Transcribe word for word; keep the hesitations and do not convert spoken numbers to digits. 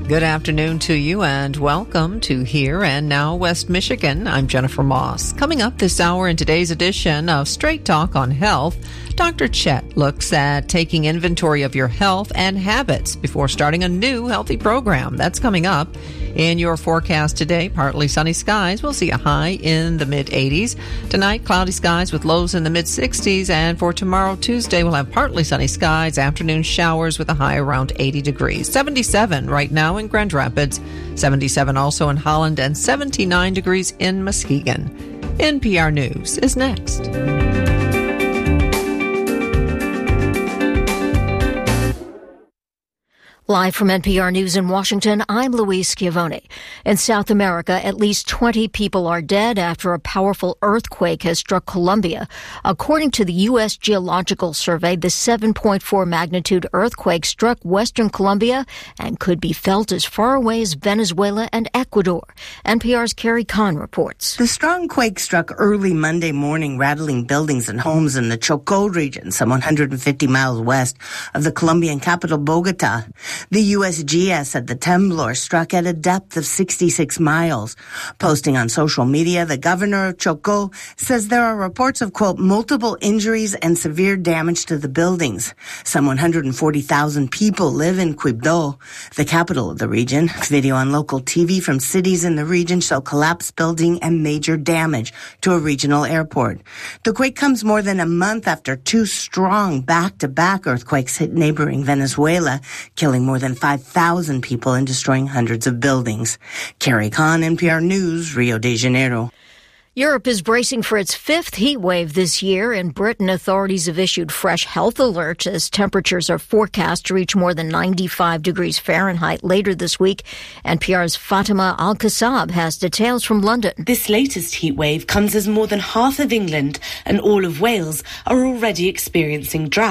Good afternoon to you and welcome to Here and Now West Michigan. I'm Jennifer Moss. Coming up this hour in today's edition of Straight Talk on Health, Doctor Chet looks at taking inventory of your health and habits before starting a new healthy program. That's coming up. In your forecast today, partly sunny skies. We'll see a high in the mid eighties. Tonight, cloudy skies with lows in the mid sixties. And for tomorrow, Tuesday, we'll have partly sunny skies, afternoon showers with a high around eighty degrees. seventy-seven right now in Grand Rapids, seventy-seven also in Holland, and seventy-nine degrees in Muskegon. N P R News is next. Live from N P R News in Washington, I'm Louise Schiavone. In South America, at least twenty people are dead after a powerful earthquake has struck Colombia. According to the U S Geological Survey, the seven point four magnitude earthquake struck western Colombia and could be felt as far away as Venezuela and Ecuador. N P R's Carrie Kahn reports. The strong quake struck early Monday morning, rattling buildings and homes in the Chocó region, some one hundred fifty miles west of the Colombian capital, Bogota. The U S G S said the temblor struck at a depth of sixty-six miles. Posting on social media, the governor of Chocó says there are reports of, quote, multiple injuries and severe damage to the buildings. Some one hundred forty thousand people live in Quibdó, the capital of the region. Video on local T V from cities in the region show collapsed building and major damage to a regional airport. The quake comes more than a month after two strong back-to-back earthquakes hit neighboring Venezuela, killing more than five thousand people and destroying hundreds of buildings. Carrie Kahn, N P R News, Rio de Janeiro. Europe is bracing for its fifth heat wave this year. In Britain, authorities have issued fresh health alerts as temperatures are forecast to reach more than ninety-five degrees Fahrenheit later this week. N P R's Fatima Al-Kassab has details from London. This latest heat wave comes as more than half of England and all of Wales are already experiencing drought.